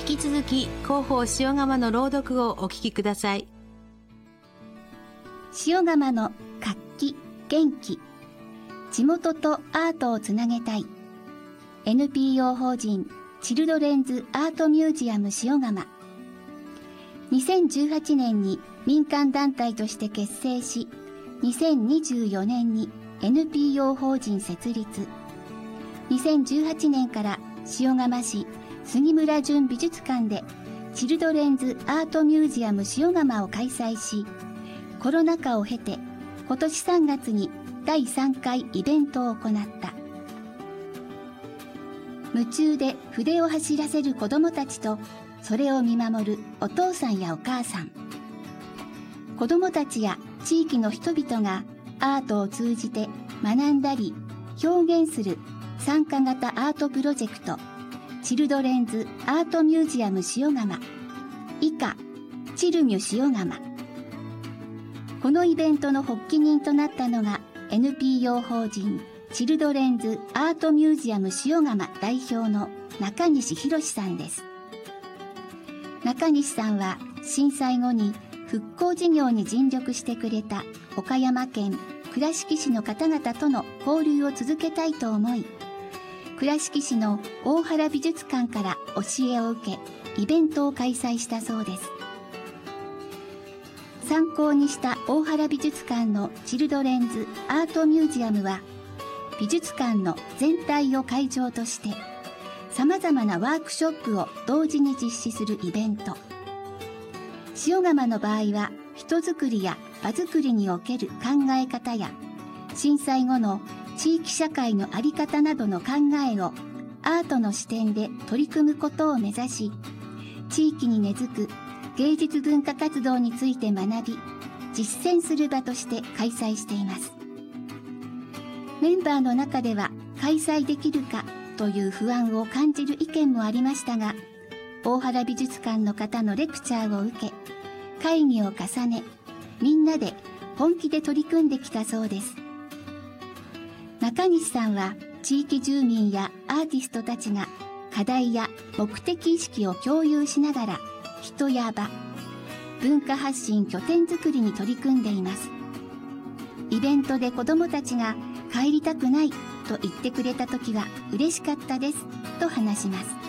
引き続き広報塩釜の朗読をお聞きください。 塩釜の活気元気、地元とアートをつなげたい NPO 法人チルドレンズアートミュージアム塩釜。2018年に民間団体として結成し、2024年に NPO 法人設立。2018年から塩釜市杉村淳美術館でチルドレンズアートミュージアム塩釜を開催し、コロナ禍を経て今年3月に第3回イベントを行った。夢中で筆を走らせる子どもたちと、それを見守るお父さんやお母さん、子どもたちや地域の人々がアートを通じて学んだり表現する参加型アートプロジェクト、チルドレンズアートミュージアム塩釜、以下チルミュ塩釜。このイベントの発起人となったのが NPO 法人チルドレンズアートミュージアム塩釜代表の中西博さんです。中西さんは震災後に復興事業に尽力してくれた岡山県倉敷市の方々との交流を続けたいと思い、倉敷市の大原美術館から教えを受け、イベントを開催したそうです。参考にした大原美術館のチルドレンズアートミュージアムは、美術館の全体を会場としてさまざまなワークショップを同時に実施するイベント。塩釜の場合は、人づくりや場づくりにおける考え方や震災後の地域社会の在り方などの考えをアートの視点で取り組むことを目指し、地域に根付く芸術文化活動について学び、実践する場として開催しています。メンバーの中では開催できるかという不安を感じる意見もありましたが、大原美術館の方のレクチャーを受け、会議を重ね、みんなで本気で取り組んできたそうです。中西さんは地域住民やアーティストたちが課題や目的意識を共有しながら、人や場、文化発信拠点づくりに取り組んでいます。イベントで子どもたちが帰りたくないと言ってくれたときは嬉しかったですと話します。